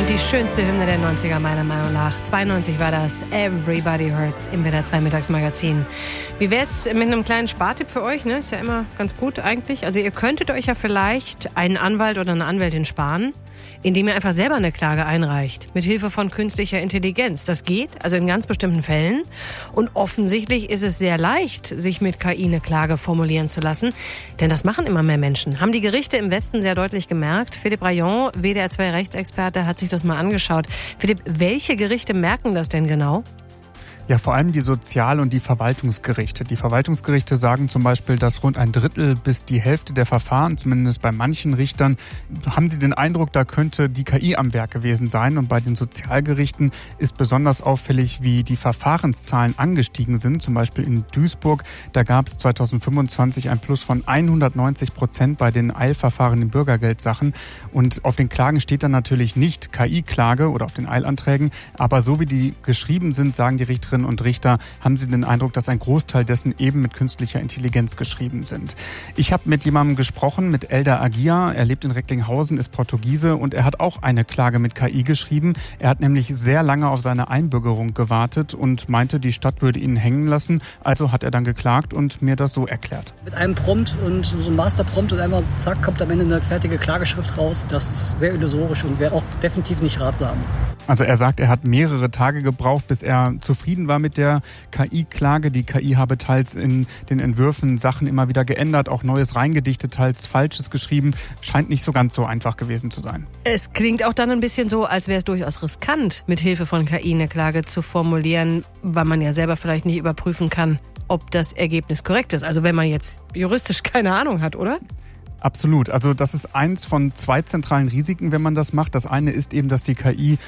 Und die schönste Hymne der 90er meiner Meinung nach. 92 war das Everybody Hurts im WDR 2 Mittagsmagazin. Wie wär's mit einem kleinen Spartipp für euch? Ne? Ist ja immer ganz gut eigentlich. Also ihr könntet euch ja vielleicht einen Anwalt oder eine Anwältin sparen, indem ihr einfach selber eine Klage einreicht. Mit Hilfe von künstlicher Intelligenz. Das geht, also in ganz bestimmten Fällen. Und offensichtlich ist es sehr leicht, sich mit KI eine Klage formulieren zu lassen. Denn das machen immer mehr Menschen. Haben die Gerichte im Westen sehr deutlich gemerkt. Philipp Rayon, WDR 2 Rechtsexperte, hat sich das mal angeschaut. Philipp, welche Gerichte merken das denn genau? Ja, vor allem die Sozial- und die Verwaltungsgerichte. Die Verwaltungsgerichte sagen zum Beispiel, dass rund ein Drittel bis die Hälfte der Verfahren, zumindest bei manchen Richtern, haben sie den Eindruck, da könnte die KI am Werk gewesen sein. Und bei den Sozialgerichten ist besonders auffällig, wie die Verfahrenszahlen angestiegen sind. Zum Beispiel in Duisburg, da gab es 2025 ein Plus von 190% bei den Eilverfahren in Bürgergeldsachen. Und auf den Klagen steht dann natürlich nicht KI-Klage oder auf den Eilanträgen. Aber so wie die geschrieben sind, sagen die Richterinnen und Richter, haben sie den Eindruck, dass ein Großteil dessen eben mit künstlicher Intelligenz geschrieben sind. Ich habe mit jemandem gesprochen, mit Elder Agia. Er lebt in Recklinghausen, ist Portugiese und er hat auch eine Klage mit KI geschrieben. Er hat nämlich sehr lange auf seine Einbürgerung gewartet und meinte, die Stadt würde ihn hängen lassen. Also hat er dann geklagt und mir das so erklärt. Mit einem Prompt und so einem Masterprompt und einmal zack, kommt am Ende eine fertige Klageschrift raus. Das ist sehr illusorisch und wäre auch definitiv nicht ratsam. Also er sagt, er hat mehrere Tage gebraucht, bis er zufrieden war mit der KI-Klage. Die KI habe teils in den Entwürfen Sachen immer wieder geändert, auch Neues reingedichtet, teils Falsches geschrieben. Scheint nicht so ganz so einfach gewesen zu sein. Es klingt auch dann ein bisschen so, als wäre es durchaus riskant, mit Hilfe von KI eine Klage zu formulieren, weil man ja selber vielleicht nicht überprüfen kann, ob das Ergebnis korrekt ist. Also wenn man jetzt juristisch keine Ahnung hat, oder? Absolut. Also das ist eins von zwei zentralen Risiken, wenn man das macht. Das eine ist eben, dass die KI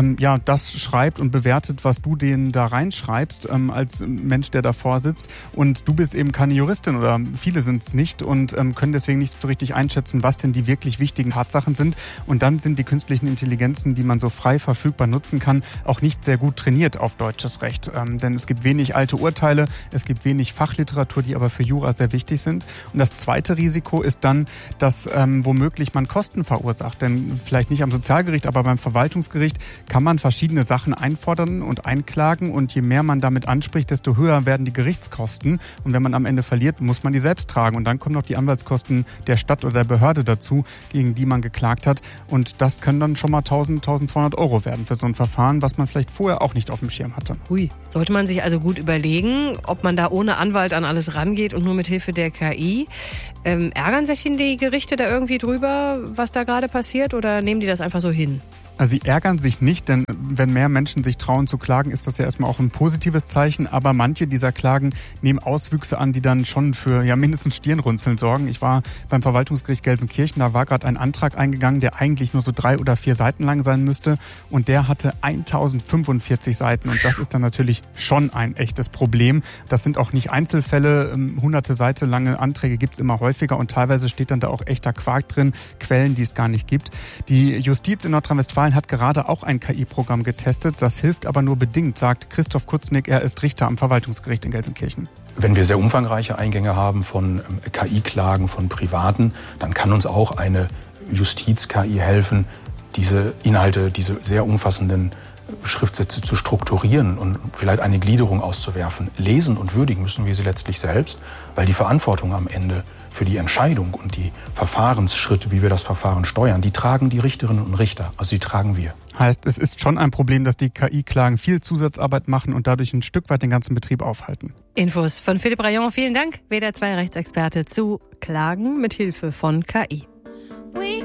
das schreibt und bewertet, was du denen da reinschreibst als Mensch, der davor sitzt. Und du bist eben keine Juristin oder viele sind es nicht und können deswegen nicht so richtig einschätzen, was denn die wirklich wichtigen Tatsachen sind. Und dann sind die künstlichen Intelligenzen, die man so frei verfügbar nutzen kann, auch nicht sehr gut trainiert auf deutsches Recht. Denn es gibt wenig alte Urteile, es gibt wenig Fachliteratur, die aber für Jura sehr wichtig sind. Und das zweite Risiko ist dann, dass womöglich man Kosten verursacht. Denn vielleicht nicht am Sozialgericht, aber beim Verwaltungsgericht kann man verschiedene Sachen einfordern und einklagen. Und je mehr man damit anspricht, desto höher werden die Gerichtskosten. Und wenn man am Ende verliert, muss man die selbst tragen. Und dann kommen noch die Anwaltskosten der Stadt oder der Behörde dazu, gegen die man geklagt hat. Und das können dann schon mal 1.000, 1.200 Euro werden für so ein Verfahren, was man vielleicht vorher auch nicht auf dem Schirm hatte. Hui. Sollte man sich also gut überlegen, ob man da ohne Anwalt an alles rangeht und nur mit Hilfe der KI. Ärgern sich die Gerichte da irgendwie drüber, was da gerade passiert, oder nehmen die das einfach so hin? Also sie ärgern sich nicht, denn wenn mehr Menschen sich trauen zu klagen, ist das ja erstmal auch ein positives Zeichen. Aber manche dieser Klagen nehmen Auswüchse an, die dann schon für mindestens Stirnrunzeln sorgen. Ich war beim Verwaltungsgericht Gelsenkirchen, da war gerade ein Antrag eingegangen, der eigentlich nur so 3 oder 4 Seiten lang sein müsste. Und der hatte 1045 Seiten. Und das ist dann natürlich schon ein echtes Problem. Das sind auch nicht Einzelfälle. Hunderte Seiten lange Anträge gibt es immer häufiger. Und teilweise steht dann da auch echter Quark drin, Quellen, die es gar nicht gibt. Die Justiz in Nordrhein-Westfalen hat gerade auch ein KI-Programm getestet. Das hilft aber nur bedingt, sagt Christoph Kutznick. Er ist Richter am Verwaltungsgericht in Gelsenkirchen. Wenn wir sehr umfangreiche Eingänge haben von KI-Klagen von Privaten, dann kann uns auch eine Justiz-KI helfen, diese Inhalte, diese sehr umfassenden Schriftsätze zu strukturieren und vielleicht eine Gliederung auszuwerfen. Lesen und würdigen müssen wir sie letztlich selbst, weil die Verantwortung am Ende für die Entscheidung und die Verfahrensschritte, wie wir das Verfahren steuern, die tragen die Richterinnen und Richter, also die tragen wir. Heißt, es ist schon ein Problem, dass die KI-Klagen viel Zusatzarbeit machen und dadurch ein Stück weit den ganzen Betrieb aufhalten. Infos von Philipp Rayon, vielen Dank. WDR 2 Rechtsexperte zu Klagen mit Hilfe von KI.